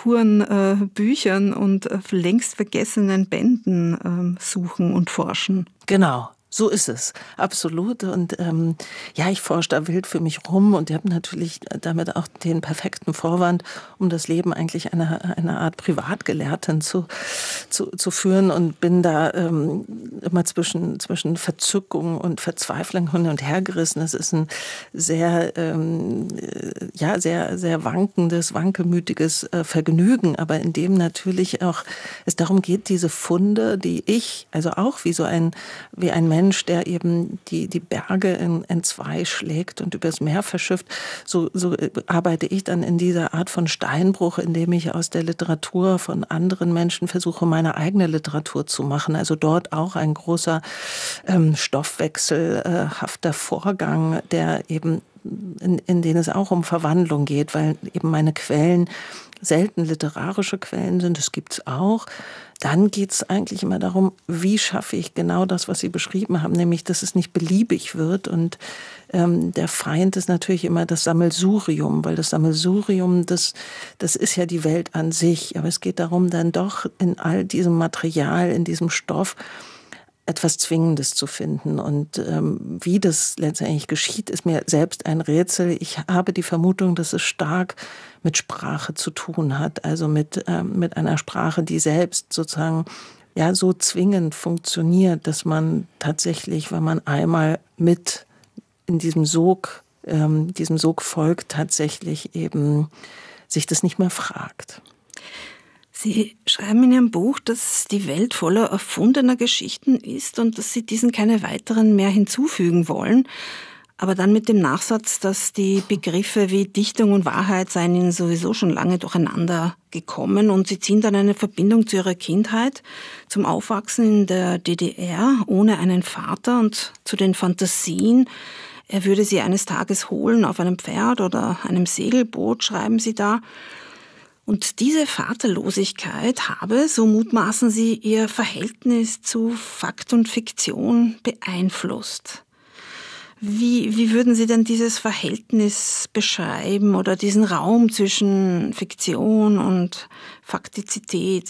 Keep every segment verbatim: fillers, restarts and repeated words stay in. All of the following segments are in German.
obskuren äh, Büchern und äh, längst vergessenen Bänden äh, suchen und forschen. Genau. So ist es, absolut. Und ähm, ja, ich forsche da wild für mich rum und ich habe natürlich damit auch den perfekten Vorwand, um das Leben eigentlich einer eine Art Privatgelehrten zu, zu, zu führen und bin da ähm, immer zwischen, zwischen Verzückung und Verzweiflung hin und her gerissen. Es ist ein sehr, ähm, ja, sehr, sehr wankendes, wankelmütiges äh, Vergnügen, aber in dem natürlich auch es darum geht, diese Funde, die ich, also auch wie so ein, wie ein Mensch, der eben die, die Berge in, in zwei schlägt und übers Meer verschifft. So, so arbeite ich dann in dieser Art von Steinbruch, indem ich aus der Literatur von anderen Menschen versuche, meine eigene Literatur zu machen. Also dort auch ein großer ähm, stoffwechselhafter Vorgang, der eben in, in den es auch um Verwandlung geht, weil eben meine Quellen selten literarische Quellen sind, das gibt es auch. Dann geht es eigentlich immer darum, wie schaffe ich genau das, was Sie beschrieben haben, nämlich, dass es nicht beliebig wird. Und ähm, der Feind ist natürlich immer das Sammelsurium, weil das Sammelsurium, das, das ist ja die Welt an sich. Aber es geht darum, dann doch in all diesem Material, in diesem Stoff, etwas Zwingendes zu finden. Und ähm, wie das letztendlich geschieht, ist mir selbst ein Rätsel. Ich habe die Vermutung, dass es stark mit Sprache zu tun hat, also mit, ähm, mit einer Sprache, die selbst sozusagen ja so zwingend funktioniert, dass man tatsächlich, wenn man einmal mit in diesem Sog, ähm, diesem Sog folgt, tatsächlich eben sich das nicht mehr fragt. Sie schreiben in Ihrem Buch, dass die Welt voller erfundener Geschichten ist und dass Sie diesen keine weiteren mehr hinzufügen wollen. Aber dann mit dem Nachsatz, dass die Begriffe wie Dichtung und Wahrheit seien Ihnen sowieso schon lange durcheinander gekommen und Sie ziehen dann eine Verbindung zu Ihrer Kindheit, zum Aufwachsen in der D D R ohne einen Vater und zu den Fantasien. Er würde Sie eines Tages holen auf einem Pferd oder einem Segelboot, schreiben Sie da. Und diese Vaterlosigkeit habe, so mutmaßen Sie, Ihr Verhältnis zu Fakt und Fiktion beeinflusst. Wie, wie würden Sie denn dieses Verhältnis beschreiben oder diesen Raum zwischen Fiktion und Faktizität?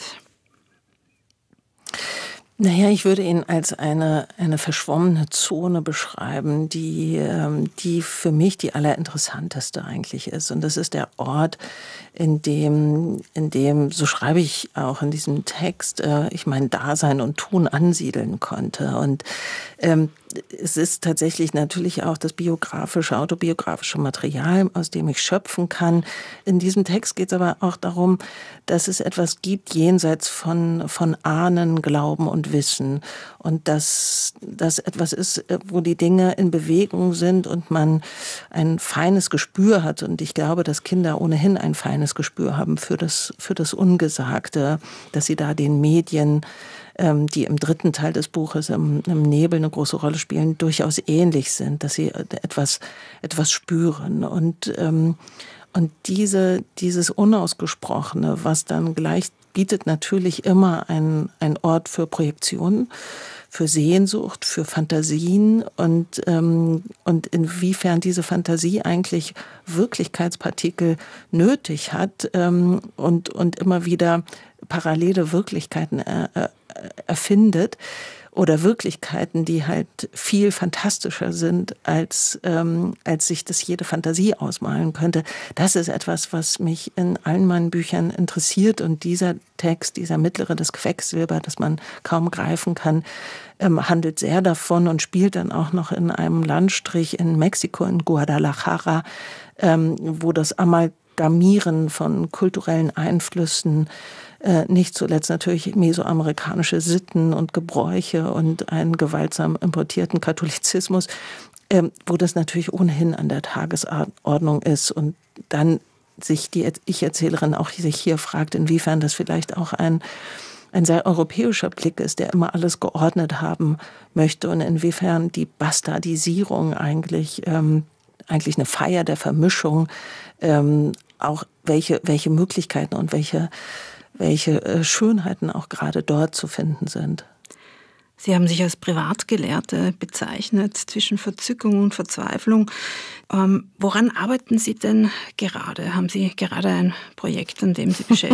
Naja, ich würde ihn als eine, eine verschwommene Zone beschreiben, die, die für mich die allerinteressanteste eigentlich ist. Und das ist der Ort, in dem, in dem, so schreibe ich auch in diesem Text, ich mein Dasein und Tun ansiedeln konnte. Und ähm, es ist tatsächlich natürlich auch das biografische, autobiografische Material, aus dem ich schöpfen kann. In diesem Text geht es aber auch darum, dass es etwas gibt jenseits von, von Ahnen, Glauben und Wissen. Und dass das etwas ist, wo die Dinge in Bewegung sind und man ein feines Gespür hat. Und ich glaube, dass Kinder ohnehin ein feines Gespür haben für das, für das Ungesagte, dass sie da den Medien, die im dritten Teil des Buches im, im Nebel eine große Rolle spielen, durchaus ähnlich sind, dass sie etwas, etwas spüren. Und, ähm, und diese, dieses Unausgesprochene, was dann gleich bietet natürlich immer ein, ein Ort für Projektionen, für Sehnsucht, für Fantasien und, ähm, und inwiefern diese Fantasie eigentlich Wirklichkeitspartikel nötig hat ähm, und, und immer wieder parallele Wirklichkeiten er, er, erfindet oder Wirklichkeiten, die halt viel fantastischer sind, als, ähm, als sich das jede Fantasie ausmalen könnte. Das ist etwas, was mich in allen meinen Büchern interessiert. Und dieser Text, dieser mittlere, das Quecksilber, das man kaum greifen kann, ähm, handelt sehr davon und spielt dann auch noch in einem Landstrich in Mexiko, in Guadalajara, ähm, wo das Amalgamieren von kulturellen Einflüssen, äh, nicht zuletzt natürlich mesoamerikanische Sitten und Gebräuche und einen gewaltsam importierten Katholizismus, äh, wo das natürlich ohnehin an der Tagesordnung ist und dann sich die Ich-Erzählerin auch sich hier fragt, inwiefern das vielleicht auch ein ein sehr europäischer Blick ist, der immer alles geordnet haben möchte und inwiefern die Bastardisierung eigentlich ähm, eigentlich eine Feier der Vermischung, ähm, auch welche welche Möglichkeiten und welche welche äh, Schönheiten auch gerade dort zu finden sind. Sie haben sich als Privatgelehrte bezeichnet, zwischen Verzückung und Verzweiflung. Ähm, woran arbeiten Sie denn gerade? Haben Sie gerade ein Projekt, an dem Sie beschäftigt